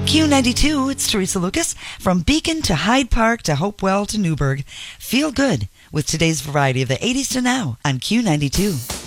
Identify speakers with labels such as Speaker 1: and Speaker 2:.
Speaker 1: Q92, it's Teresa Lucas. From Beacon to Hyde Park to Hopewell to Newburgh. Feel good with today's variety of the 80s to now on Q92.